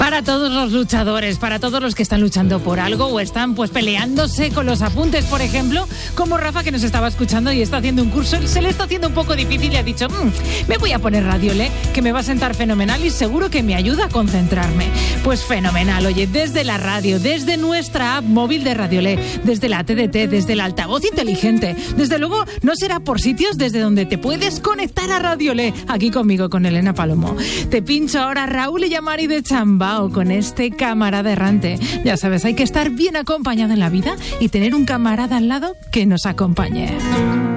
Para todos los luchadores, para todos los que están luchando por algo o están pues peleándose con los apuntes, por ejemplo, como Rafa, que nos estaba escuchando y está haciendo un curso y se le está haciendo un poco difícil y ha dicho, me voy a poner Radiolé, que me va a sentar fenomenal y seguro que me ayuda a concentrarme. Pues fenomenal, oye, desde la radio, desde nuestra app móvil de Radiolé, desde la TDT, desde el altavoz inteligente, desde luego no será por sitios desde donde te puedes conectar a Radiolé, aquí conmigo, con Elena Palomo. Te pincho ahora Raúl y Yamari de Chambao con este camarada errante. Ya sabes, hay que estar bien acompañado en la vida y tener un camarada al lado que nos acompañe.